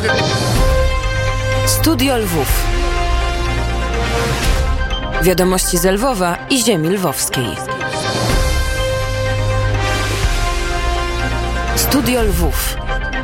Studio Lwów. Wiadomości z Lwowa i ziemi lwowskiej. Studio Lwów.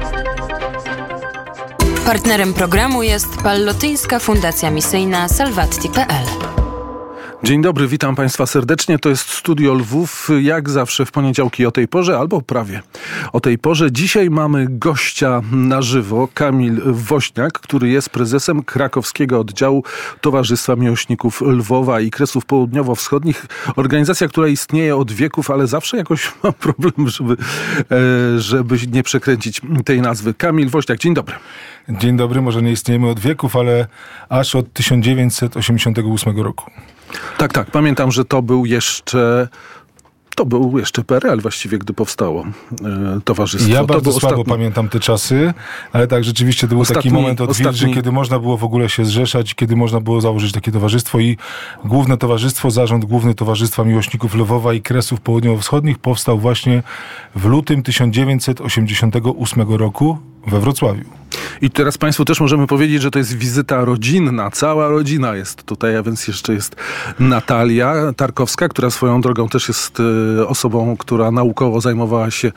Partnerem programu jest Pallotyńska Fundacja Misyjna Salvatti.pl. Dzień dobry, witam Państwa serdecznie. To jest Studio Lwów, jak zawsze w poniedziałki o tej porze, albo prawie o tej porze. Dzisiaj mamy gościa na żywo, Kamil Woźniak, który jest prezesem krakowskiego oddziału Towarzystwa Miłośników Lwowa i Kresów Południowo-Wschodnich. Organizacja, która istnieje od wieków, ale zawsze jakoś mam problem, żeby nie przekręcić tej nazwy. Kamil Woźniak, dzień dobry. Dzień dobry, może nie istniejemy od wieków, ale aż od 1988 roku. Tak, pamiętam, że to był jeszcze PRL właściwie, gdy powstało towarzystwo. Ja bardzo słabo pamiętam te czasy, ale tak, rzeczywiście to był taki moment odwilży, kiedy można było w ogóle się zrzeszać, kiedy można było założyć takie towarzystwo i główne towarzystwo, zarząd główny Towarzystwa Miłośników Lwowa i Kresów Południowo-Wschodnich powstał właśnie w lutym 1988 roku we Wrocławiu. I teraz Państwu też możemy powiedzieć, że to jest wizyta rodzinna. Cała rodzina jest tutaj, a więc jeszcze jest Natalia Tarkowska, która swoją drogą też jest osobą, która naukowo zajmowała się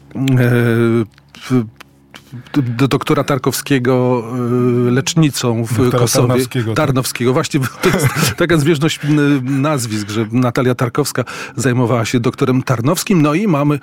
do doktora Tarkowskiego lecznicą w Kosowie. Tarnowskiego. Właśnie to jest taka zbieżność nazwisk, że Natalia Tarkowska zajmowała się doktorem Tarnowskim. No i mamy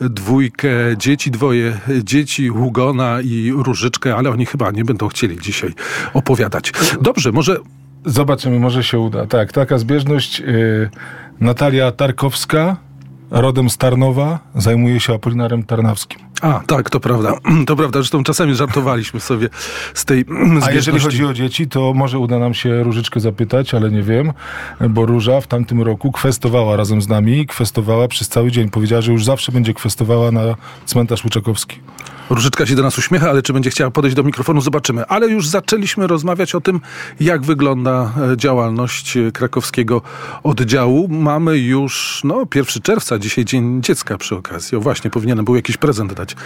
dwoje dzieci, Hugona i Różyczkę, ale oni chyba nie będą chcieli dzisiaj opowiadać. Dobrze, może... Zobaczymy, może się uda. Tak, taka zbieżność. Natalia Tarkowska, rodem z Tarnowa, zajmuje się Apolinarem Tarnawskim. Tak, to prawda. To prawda, zresztą czasami żartowaliśmy sobie z tej zbieżności. A jeżeli chodzi o dzieci, to może uda nam się Różyczkę zapytać, ale nie wiem, bo Róża w tamtym roku kwestowała razem z nami, kwestowała przez cały dzień. Powiedziała, że już zawsze będzie kwestowała na cmentarz Łuczakowski. Różyczka się do nas uśmiecha, ale czy będzie chciała podejść do mikrofonu, zobaczymy. Ale już zaczęliśmy rozmawiać o tym, jak wygląda działalność krakowskiego oddziału. Mamy już 1 czerwca, dzisiaj Dzień Dziecka przy okazji. Właśnie, powinienem był jakiś prezent dać.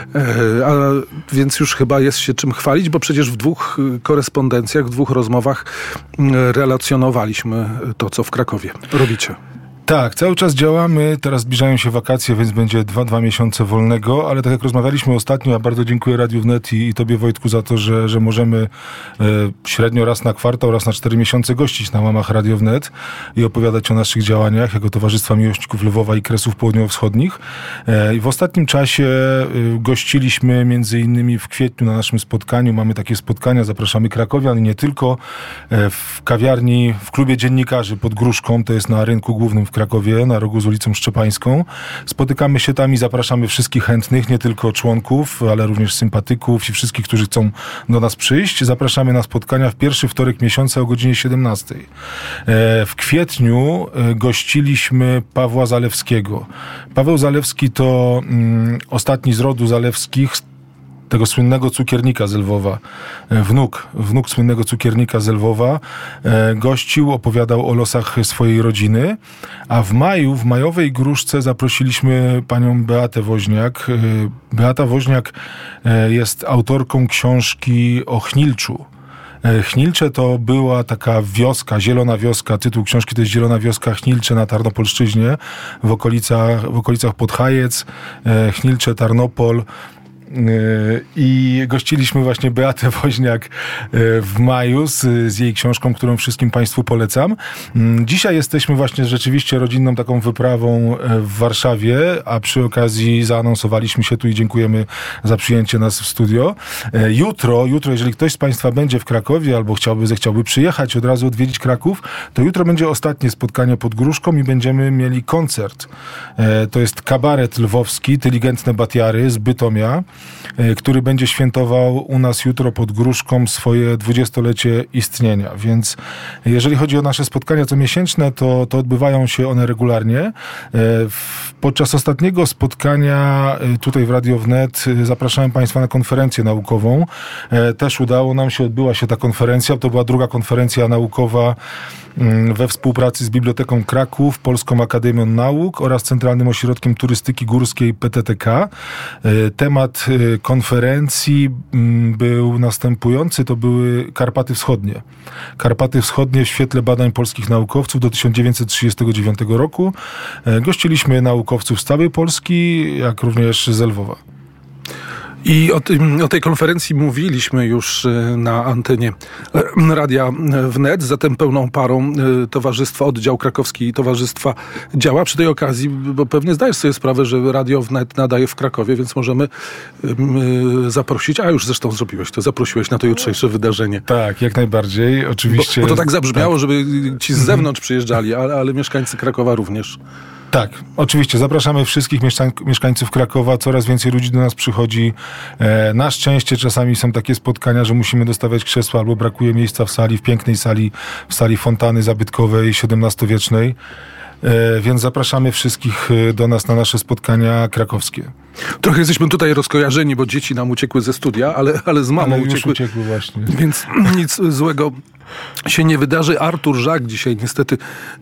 Więc już chyba jest się czym chwalić, bo przecież w 2 korespondencjach, w 2 rozmowach relacjonowaliśmy to, co w Krakowie robicie. Tak, cały czas działamy, teraz zbliżają się wakacje, więc będzie 2 miesiące wolnego, ale tak jak rozmawialiśmy ostatnio, ja bardzo dziękuję Radiu Wnet i Tobie, Wojtku, za to, że możemy średnio raz na kwartał, raz na 4 miesiące gościć na łamach Radio Wnet i opowiadać o naszych działaniach jako Towarzystwa Miłośników Lwowa i Kresów Południowo-Wschodnich. I w ostatnim czasie gościliśmy między innymi w kwietniu na naszym spotkaniu, mamy takie spotkania, zapraszamy krakowian i nie tylko, w kawiarni, w klubie dziennikarzy pod Gruszką, to jest na rynku głównym w Krakowie, na rogu z ulicą Szczepańską. Spotykamy się tam i zapraszamy wszystkich chętnych, nie tylko członków, ale również sympatyków i wszystkich, którzy chcą do nas przyjść. Zapraszamy na spotkania w pierwszy wtorek miesiąca o godzinie 17. W kwietniu gościliśmy Pawła Zalewskiego. Paweł Zalewski to ostatni z rodu Zalewskich, tego słynnego cukiernika z Lwowa, wnuk słynnego cukiernika z Lwowa, gościł, opowiadał o losach swojej rodziny, a w maju, w majowej gruszce zaprosiliśmy panią Beatę Woźniak. Beata Woźniak jest autorką książki o Chnilczu. Chnilcze to była taka wioska, zielona wioska, tytuł książki to jest Zielona wioska Chnilcze na Tarnopolszczyźnie, w okolicach Podhajec, Chnilcze, Tarnopol. I gościliśmy właśnie Beatę Woźniak w maju z jej książką, którą wszystkim Państwu polecam. Dzisiaj jesteśmy właśnie rzeczywiście rodzinną taką wyprawą w Warszawie, a przy okazji zaanonsowaliśmy się tu i dziękujemy za przyjęcie nas w studio. Jutro, jeżeli ktoś z Państwa będzie w Krakowie albo zechciałby przyjechać, od razu odwiedzić Kraków, to jutro będzie ostatnie spotkanie pod Gruszką i będziemy mieli koncert. To jest kabaret lwowski, Inteligentne Batiary z Bytomia, który będzie świętował u nas jutro pod Gruszką swoje 20-lecie istnienia. Więc jeżeli chodzi o nasze spotkania comiesięczne, to odbywają się one regularnie. Podczas ostatniego spotkania tutaj w Radio Wnet zapraszałem Państwa na konferencję naukową. Też udało nam się, odbyła się ta konferencja. To była druga konferencja naukowa we współpracy z Biblioteką Kraków, Polską Akademią Nauk oraz Centralnym Ośrodkiem Turystyki Górskiej PTTK. Temat konferencji był następujący, to były Karpaty Wschodnie. Karpaty Wschodnie w świetle badań polskich naukowców do 1939 roku. Gościliśmy naukowców z całej Polski, jak również z Lwowa. I o tej konferencji mówiliśmy już na antenie Radia Wnet, zatem pełną parą Towarzystwa, Oddział Krakowski Towarzystwa działa. Przy tej okazji, bo pewnie zdajesz sobie sprawę, że Radio Wnet nadaje w Krakowie, więc możemy zaprosić, a już zresztą zrobiłeś to, zaprosiłeś na to jutrzejsze wydarzenie. Tak, jak najbardziej, oczywiście. Bo to tak zabrzmiało, tak, żeby ci z zewnątrz przyjeżdżali, ale mieszkańcy Krakowa również. Tak, oczywiście. Zapraszamy wszystkich mieszkańców Krakowa. Coraz więcej ludzi do nas przychodzi. Na szczęście czasami są takie spotkania, że musimy dostawiać krzesła albo brakuje miejsca w sali, w pięknej sali, w sali fontanny zabytkowej XVII-wiecznej. Więc zapraszamy wszystkich do nas na nasze spotkania krakowskie. Trochę jesteśmy tutaj rozkojarzeni, bo dzieci nam uciekły ze studia, ale z mamą uciekły właśnie. Więc nic złego się nie wydarzy. Artur Żak dzisiaj niestety...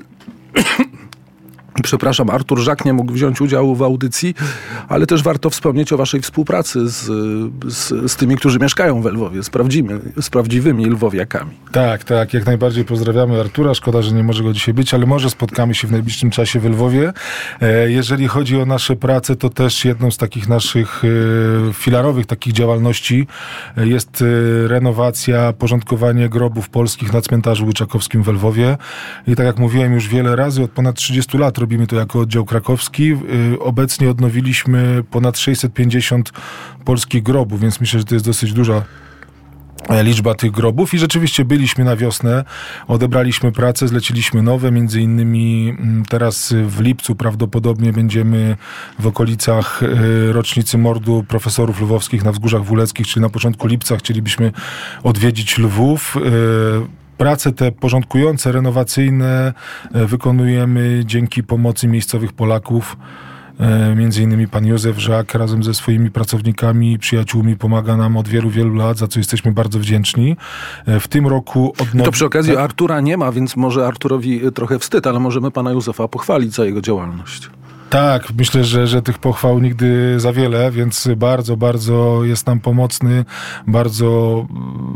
Przepraszam, Artur Żak nie mógł wziąć udziału w audycji, ale też warto wspomnieć o waszej współpracy z tymi, którzy mieszkają w Lwowie, z prawdziwymi lwowiakami. Tak, jak najbardziej pozdrawiamy Artura. Szkoda, że nie może go dzisiaj być, ale może spotkamy się w najbliższym czasie w Lwowie. Jeżeli chodzi o nasze prace, to też jedną z takich naszych filarowych takich działalności jest renowacja, porządkowanie grobów polskich na cmentarzu Łyczakowskim w Lwowie. I tak jak mówiłem już wiele razy, od ponad 30 lat robimy to jako oddział krakowski. Obecnie odnowiliśmy ponad 650 polskich grobów, więc myślę, że to jest dosyć duża liczba tych grobów i rzeczywiście byliśmy na wiosnę, odebraliśmy pracę, zleciliśmy nowe, między innymi teraz w lipcu prawdopodobnie będziemy w okolicach rocznicy mordu profesorów lwowskich na Wzgórzach Wuleckich, czyli na początku lipca chcielibyśmy odwiedzić Lwów. Prace te porządkujące, renowacyjne wykonujemy dzięki pomocy miejscowych Polaków. Między innymi pan Józef Żak razem ze swoimi pracownikami i przyjaciółmi pomaga nam od wielu, wielu lat, za co jesteśmy bardzo wdzięczni. W tym roku To przy okazji Artura nie ma, więc może Arturowi trochę wstyd, ale możemy pana Józefa pochwalić za jego działalność. Tak, myślę, że tych pochwał nigdy za wiele, więc bardzo, bardzo jest nam pomocny, bardzo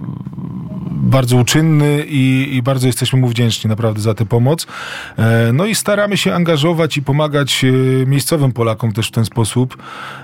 uczynny i bardzo jesteśmy mu wdzięczni naprawdę za tę pomoc. No i staramy się angażować i pomagać miejscowym Polakom też w ten sposób.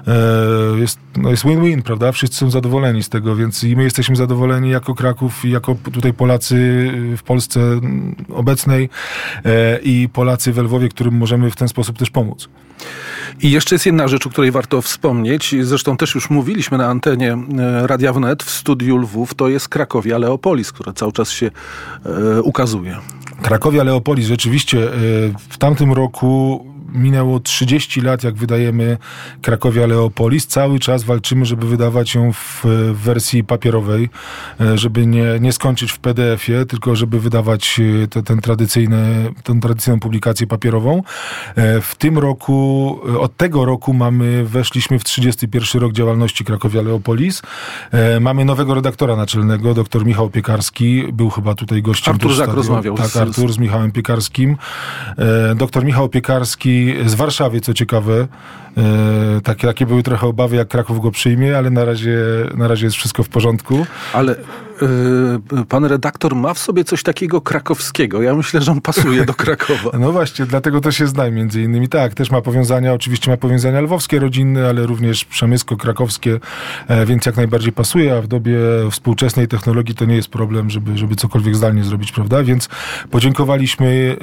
Jest win-win, prawda? Wszyscy są zadowoleni z tego, więc i my jesteśmy zadowoleni jako Kraków i jako tutaj Polacy w Polsce obecnej i Polacy w Lwowie, którym możemy w ten sposób też pomóc. I jeszcze jest jedna rzecz, o której warto wspomnieć. Zresztą też już mówiliśmy na antenie Radia Wnet w studiu Lwów. To jest Krakowia Leopolis, która cały czas się ukazuje. Krakowia Leopolis, rzeczywiście w tamtym roku minęło 30 lat, jak wydajemy Krakowia Leopolis. Cały czas walczymy, żeby wydawać ją w wersji papierowej, żeby nie skończyć w PDF-ie, tylko żeby wydawać tę tradycyjną publikację papierową. W tym roku, od tego roku weszliśmy w 31 rok działalności Krakowia Leopolis. Mamy nowego redaktora naczelnego, dr Michał Piekarski. Był chyba tutaj gościem. Artur Żak rozmawiał. Tak, Artur z Michałem Piekarskim. Dr Michał Piekarski z Warszawy, co ciekawe. Takie były trochę obawy, jak Kraków go przyjmie, ale na razie jest wszystko w porządku. Ale pan redaktor ma w sobie coś takiego krakowskiego. Ja myślę, że on pasuje do Krakowa. No właśnie, dlatego to się zna między innymi. Tak, też ma powiązania, oczywiście ma powiązania lwowskie, rodzinne, ale również przemysko-krakowskie, więc jak najbardziej pasuje, a w dobie współczesnej technologii to nie jest problem, żeby cokolwiek zdalnie zrobić, prawda? Więc podziękowaliśmy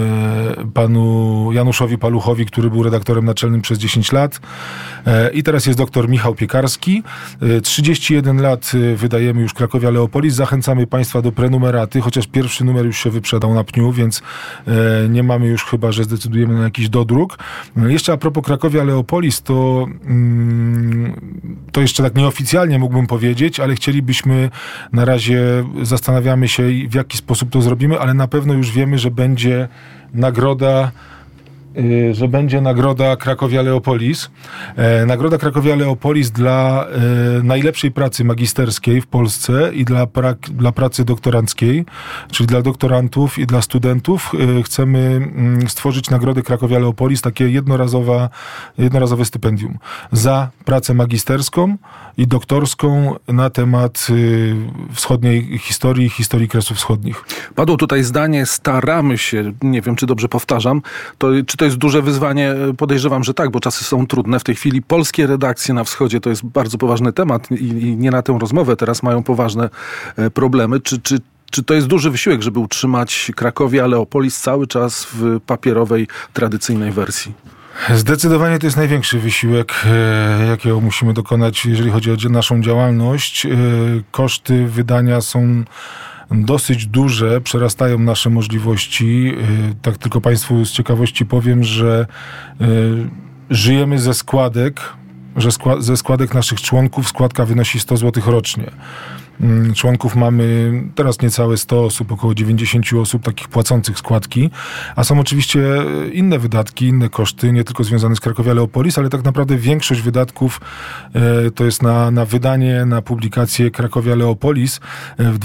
panu Januszowi Paluchowi, który był redaktorem naczelnym przez 10 lat i teraz jest dr Michał Piekarski. 31 lat wydajemy już Krakowia Leopolis. Zachęcamy państwa do prenumeraty, chociaż pierwszy numer już się wyprzedał na pniu, więc nie mamy już chyba, że zdecydujemy na jakiś dodruk. Jeszcze a propos Krakowia Leopolis, to jeszcze tak nieoficjalnie mógłbym powiedzieć, ale chcielibyśmy, na razie zastanawiamy się, w jaki sposób to zrobimy, ale na pewno już wiemy, że będzie nagroda że będzie nagroda Cracovia Leopolis. Nagroda Cracovia Leopolis dla najlepszej pracy magisterskiej w Polsce i dla pracy doktoranckiej, czyli dla doktorantów i dla studentów. Chcemy stworzyć nagrodę Cracovia Leopolis, takie jednorazowe stypendium za pracę magisterską i doktorską na temat wschodniej historii Kresów Wschodnich. Padło tutaj zdanie, staramy się, nie wiem, czy dobrze powtarzam, czy to jest duże wyzwanie? Podejrzewam, że tak, bo czasy są trudne. W tej chwili polskie redakcje na wschodzie to jest bardzo poważny temat i nie na tę rozmowę teraz mają poważne problemy. Czy to jest duży wysiłek, żeby utrzymać Cracovia Leopolis cały czas w papierowej, tradycyjnej wersji? Zdecydowanie to jest największy wysiłek, jakiego musimy dokonać, jeżeli chodzi o naszą działalność. Koszty wydania są dosyć duże, przerastają nasze możliwości. Tak tylko Państwu z ciekawości powiem, że żyjemy ze składek naszych członków. Składka wynosi 100 zł rocznie. Członków mamy teraz niecałe 100 osób, około 90 osób takich płacących składki, a są oczywiście inne wydatki, inne koszty, nie tylko związane z Cracovia Leopolis, ale tak naprawdę większość wydatków to jest na wydanie, na publikację Cracovia Leopolis. W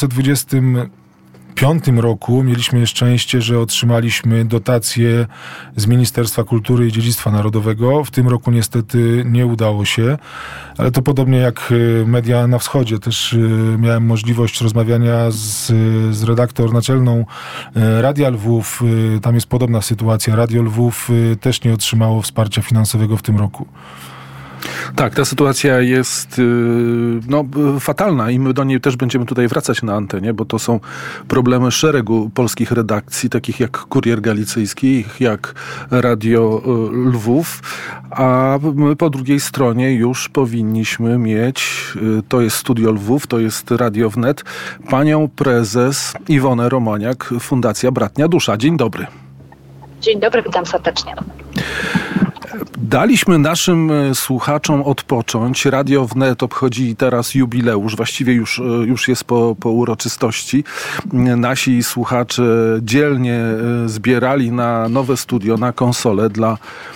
2025 roku mieliśmy szczęście, że otrzymaliśmy dotację z Ministerstwa Kultury i Dziedzictwa Narodowego. W tym roku niestety nie udało się, ale to podobnie jak media na wschodzie. Też miałem możliwość rozmawiania z redaktor naczelną Radia Lwów. Tam jest podobna sytuacja. Radio Lwów też nie otrzymało wsparcia finansowego w tym roku. Tak, ta sytuacja jest fatalna i my do niej też będziemy tutaj wracać na antenie, bo to są problemy szeregu polskich redakcji, takich jak Kurier Galicyjski, jak Radio Lwów, a my po drugiej stronie już powinniśmy mieć, to jest Studio Lwów, to jest Radio Wnet, panią prezes Iwonę Romaniak, Fundacja Bratnia Dusza. Dzień dobry. Dzień dobry, witam serdecznie. Daliśmy naszym słuchaczom odpocząć. Radio Wnet obchodzi teraz jubileusz, właściwie już jest po uroczystości. Nasi słuchacze dzielnie zbierali na nowe studio, na konsolę dla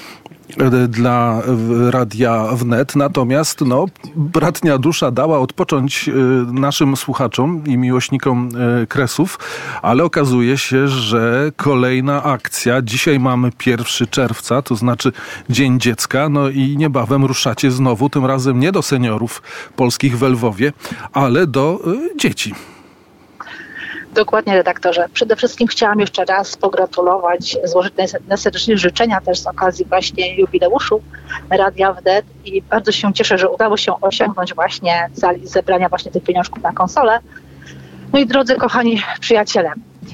Radia Wnet. Natomiast Bratnia Dusza dała odpocząć naszym słuchaczom i miłośnikom Kresów, ale okazuje się, że kolejna akcja. Dzisiaj mamy 1 czerwca, to znaczy Dzień Dziecka, i niebawem ruszacie znowu, tym razem nie do seniorów polskich w Lwowie, ale do dzieci. Dokładnie, redaktorze. Przede wszystkim chciałam jeszcze raz pogratulować, złożyć najserdeczniejsze życzenia też z okazji właśnie jubileuszu Radia Wnet i bardzo się cieszę, że udało się osiągnąć właśnie cel zebrania właśnie tych pieniążków na konsolę. No i drodzy kochani przyjaciele,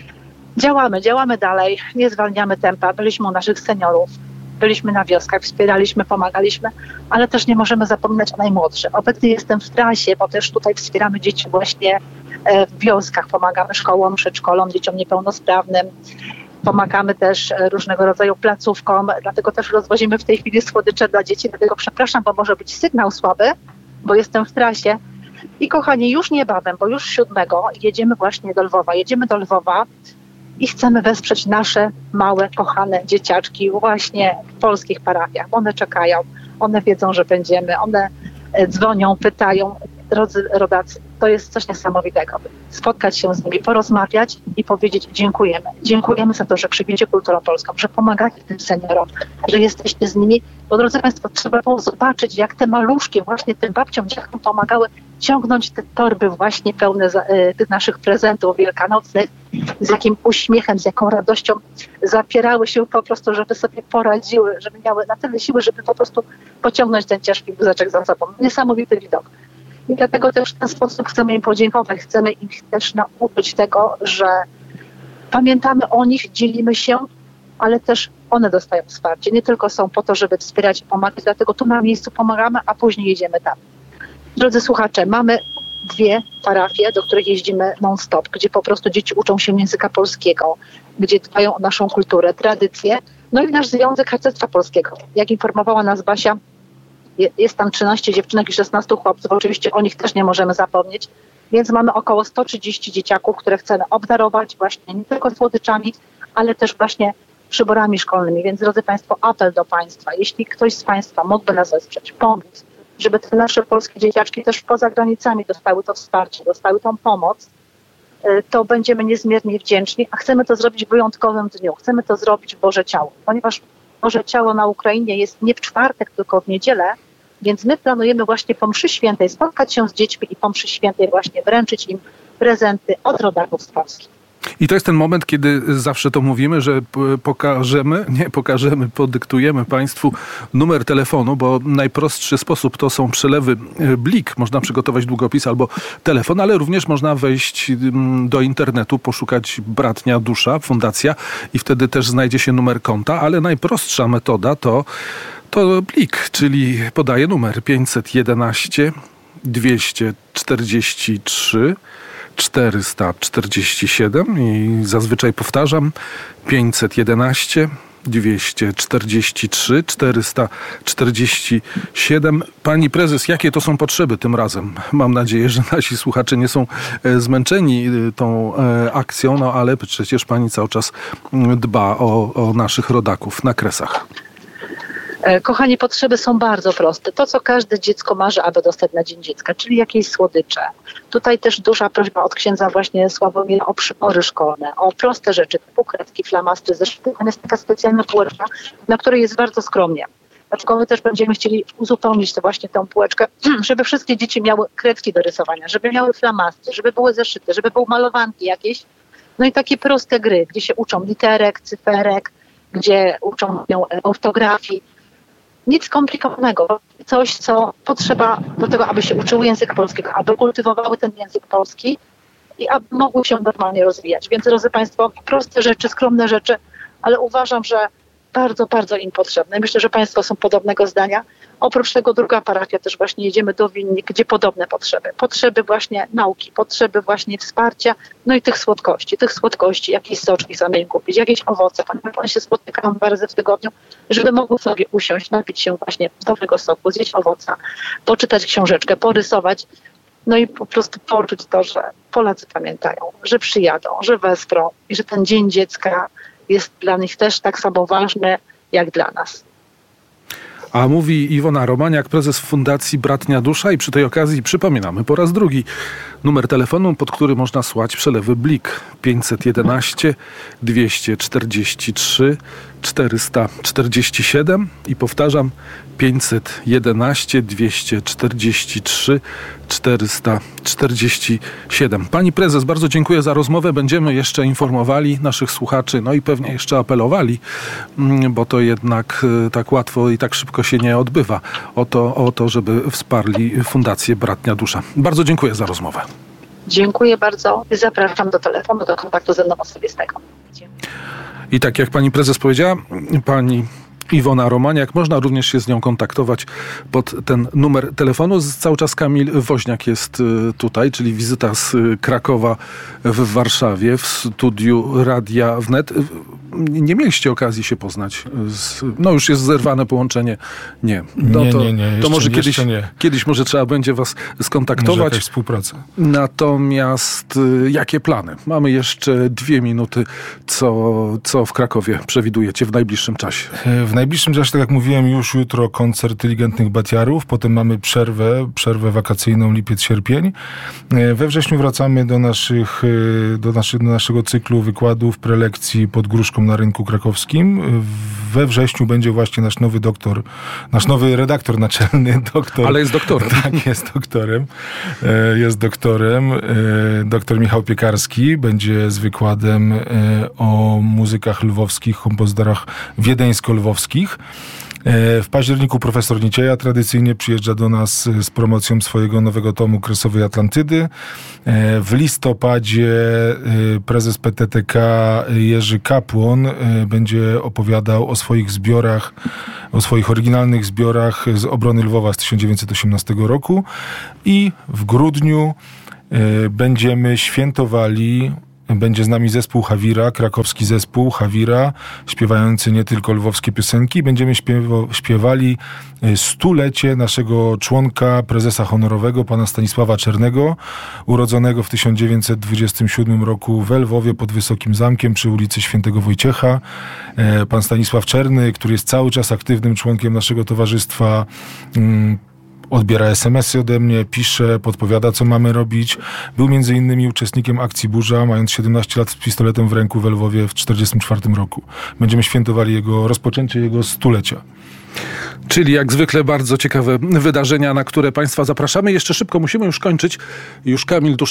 działamy dalej, nie zwalniamy tempa, byliśmy u naszych seniorów, byliśmy na wioskach, wspieraliśmy, pomagaliśmy, ale też nie możemy zapominać o najmłodszych. Obecnie jestem w trasie, bo też tutaj wspieramy dzieci właśnie w wioskach, pomagamy szkołom, przedszkolom, dzieciom niepełnosprawnym, pomagamy też różnego rodzaju placówkom, dlatego też rozwozimy w tej chwili słodycze dla dzieci, dlatego przepraszam, bo może być sygnał słaby, bo jestem w trasie. I kochani, już niebawem, bo już 7 jedziemy właśnie do Lwowa i chcemy wesprzeć nasze małe, kochane dzieciaczki właśnie w polskich parafiach. One czekają, one wiedzą, że będziemy, one dzwonią, pytają. Drodzy rodacy, to jest coś niesamowitego. Spotkać się z nimi, porozmawiać i powiedzieć dziękujemy. Dziękujemy za to, że przyjmiecie kulturę polską, że pomagacie tym seniorom, że jesteście z nimi. Bo drodzy Państwo, trzeba było zobaczyć, jak te maluszki właśnie tym babciom, dziadkom pomagały ciągnąć te torby właśnie pełne tych naszych prezentów wielkanocnych, z jakim uśmiechem, z jaką radością zapierały się po prostu, żeby sobie poradziły, żeby miały na tyle siły, żeby po prostu pociągnąć ten ciężki wózeczek za sobą. Niesamowity widok. I dlatego też w ten sposób chcemy im podziękować, chcemy im też nauczyć tego, że pamiętamy o nich, dzielimy się, ale też one dostają wsparcie. Nie tylko są po to, żeby wspierać i pomagać, dlatego tu na miejscu pomagamy, a później jedziemy tam. Drodzy słuchacze, mamy 2 parafie, do których jeździmy non-stop, gdzie po prostu dzieci uczą się języka polskiego, gdzie dbają o naszą kulturę, tradycję, no i nasz Związek Harcerstwa Polskiego. Jak informowała nas Basia, jest tam 13 dziewczynek i 16 chłopców, oczywiście o nich też nie możemy zapomnieć, więc mamy około 130 dzieciaków, które chcemy obdarować właśnie nie tylko słodyczami, ale też właśnie przyborami szkolnymi. Więc drodzy Państwo, apel do Państwa, jeśli ktoś z Państwa mógłby nas wesprzeć, pomóc, żeby te nasze polskie dzieciaczki też poza granicami dostały to wsparcie, dostały tą pomoc, to będziemy niezmiernie wdzięczni, a chcemy to zrobić w wyjątkowym dniu. Chcemy to zrobić w Boże Ciało, ponieważ Boże Ciało na Ukrainie jest nie w czwartek, tylko w niedzielę, więc my planujemy właśnie po mszy świętej spotkać się z dziećmi i po mszy świętej właśnie wręczyć im prezenty od rodaków z Polski. I to jest ten moment, kiedy zawsze to mówimy, że podyktujemy Państwu numer telefonu, bo najprostszy sposób to są przelewy Blik. Można przygotować długopis albo telefon, ale również można wejść do internetu, poszukać Bratnia Dusza, fundacja i wtedy też znajdzie się numer konta, ale najprostsza metoda to Blik, czyli podaję numer 511 243 447 i zazwyczaj powtarzam 511 243 447. Pani prezes, jakie to są potrzeby tym razem? Mam nadzieję, że nasi słuchacze nie są zmęczeni tą akcją, no ale przecież pani cały czas dba o naszych rodaków na Kresach. Kochani, potrzeby są bardzo proste. To, co każde dziecko marzy, aby dostać na Dzień Dziecka, czyli jakieś słodycze. Tutaj też duża prośba od księdza właśnie Sławomira o przybory szkolne, o proste rzeczy, typu kredki, flamastry, zeszyty. Tam jest taka specjalna półeczka, na której jest bardzo skromnie. Dlatego my też będziemy chcieli uzupełnić właśnie tę półeczkę, żeby wszystkie dzieci miały kredki do rysowania, żeby miały flamastry, żeby były zeszyty, żeby były malowanki jakieś. No i takie proste gry, gdzie się uczą literek, cyferek, gdzie uczą się ortografii. Nic skomplikowanego. Coś, co potrzeba do tego, aby się uczyły języka polskiego, aby kultywowały ten język polski i aby mogły się normalnie rozwijać. Więc, drodzy Państwo, proste rzeczy, skromne rzeczy, ale uważam, że bardzo, bardzo im potrzebne. Myślę, że Państwo są podobnego zdania. Oprócz tego druga parafia też właśnie jedziemy do Winnik, gdzie podobne potrzeby. Potrzeby właśnie nauki, potrzeby właśnie wsparcia, no i tych słodkości, jakieś soczki sobie kupić, jakieś owoce. One się spotykają 2 razy w tygodniu, żeby mogły sobie usiąść, napić się właśnie dobrego soku, zjeść owoca, poczytać książeczkę, porysować, no i po prostu poczuć to, że Polacy pamiętają, że przyjadą, że wesprą i że ten Dzień Dziecka jest dla nich też tak samo ważny jak dla nas. A mówi Iwona Romaniak, prezes Fundacji Bratnia Dusza i przy tej okazji przypominamy po raz drugi numer telefonu, pod który można słać przelewy Blik 511 243 447 i powtarzam 511 243 447. Pani prezes, bardzo dziękuję za rozmowę. Będziemy jeszcze informowali naszych słuchaczy, no i pewnie jeszcze apelowali, bo to jednak tak łatwo i tak szybko się nie odbywa, o to, żeby wsparli Fundację Bratnia Dusza. Bardzo dziękuję za rozmowę. Dziękuję bardzo i zapraszam do telefonu, do kontaktu ze mną osobistego. I tak jak pani prezes powiedziała, pani Iwona Romaniak, można również się z nią kontaktować pod ten numer telefonu. Cały czas Kamil Woźniak jest tutaj, czyli wizyta z Krakowa w Warszawie, w studiu Radia Wnet. Nie mieliście okazji się poznać. No już jest zerwane połączenie. Nie. To może kiedyś może trzeba będzie was skontaktować. Może jakaś współpraca. Natomiast jakie plany? Mamy jeszcze 2 minuty. Co w Krakowie przewidujecie w najbliższym czasie? W najbliższym czasie, tak jak mówiłem, już jutro koncert Inteligentnych Batiarów. Potem mamy przerwę wakacyjną, lipiec, sierpień. We wrześniu wracamy do naszego cyklu wykładów, prelekcji pod Gruszką na rynku krakowskim. We wrześniu będzie właśnie nasz nowy redaktor naczelny, doktor. Ale jest doktorem. Tak, jest doktorem. Doktor Michał Piekarski będzie z wykładem o muzykach lwowskich, kompozytorach wiedeńsko-lwowskich. W październiku profesor Nicieja tradycyjnie przyjeżdża do nas z promocją swojego nowego tomu Kresowej Atlantydy. W listopadzie prezes PTTK Jerzy Kapłon będzie opowiadał o swoich zbiorach, o swoich oryginalnych zbiorach z obrony Lwowa z 1918 roku. I w grudniu będziemy świętowali Będzie z nami zespół Hawira, krakowski zespół Hawira, śpiewający nie tylko lwowskie piosenki. Będziemy śpiewali stulecie naszego członka, prezesa honorowego, pana Stanisława Czernego, urodzonego w 1927 roku w Lwowie pod Wysokim Zamkiem przy ulicy Świętego Wojciecha. Pan Stanisław Czerny, który jest cały czas aktywnym członkiem naszego towarzystwa, odbiera SMS-y ode mnie, pisze, podpowiada, co mamy robić. Był między innymi uczestnikiem akcji Burza, mając 17 lat z pistoletem w ręku w Lwowie w 1944 roku. Będziemy świętowali rozpoczęcie jego stulecia. Czyli jak zwykle bardzo ciekawe wydarzenia, na które Państwa zapraszamy. Jeszcze szybko, musimy już kończyć. Już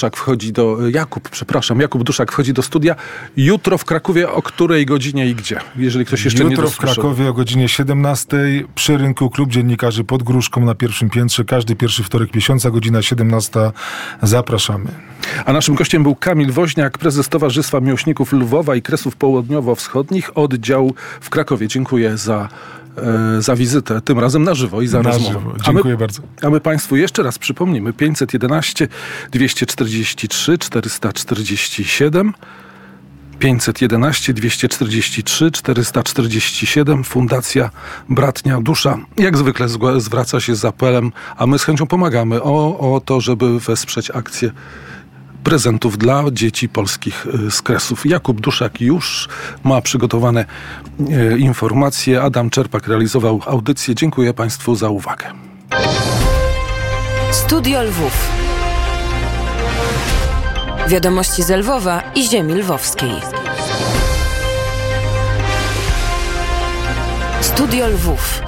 Jakub Duszak wchodzi do studia. Jutro w Krakowie o której godzinie i gdzie? Jeżeli ktoś jeszcze nie dosłyszał. Jutro w Krakowie o godzinie 17 przy rynku Klub Dziennikarzy pod Gruszką na pierwszym piętrze. Każdy pierwszy wtorek miesiąca, godzina 17. Zapraszamy. A naszym gościem był Kamil Woźniak, prezes Towarzystwa Miłośników Lwowa i Kresów Południowo-Wschodnich, oddział w Krakowie. Dziękuję za wizytę, tym razem na żywo i za rozmowę. Dziękuję bardzo. A my Państwu jeszcze raz przypomnimy 511 243 447 511 243 447 Fundacja Bratnia Dusza jak zwykle zwraca się z apelem, a my z chęcią pomagamy o to, żeby wesprzeć akcję prezentów dla dzieci polskich z Kresów. Jakub Duszak już ma przygotowane informacje. Adam Czerpak realizował audycję. Dziękuję Państwu za uwagę. Studio Lwów. Wiadomości z Lwowa i ziemi lwowskiej. Studio Lwów.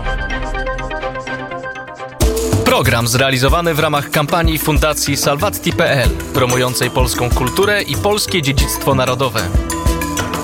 Program zrealizowany w ramach kampanii Fundacji Salvatti.pl, promującej polską kulturę i polskie dziedzictwo narodowe.